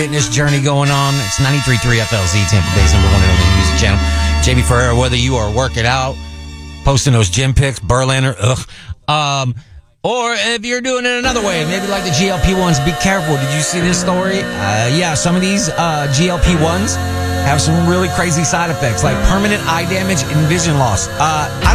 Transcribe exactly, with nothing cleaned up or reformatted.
fitness journey going on. It's ninety-three point three F L Z, Tampa Bay's number one and only music channel. Jamie Ferreira, whether you are working out, posting those gym pics, Berlander, ugh. Um, or if you're doing it another way, maybe like the G L P ones, be careful. Did you see this story? Uh, yeah, some of these uh, G L P ones have some really crazy side effects, like permanent eye damage and vision loss. Uh, I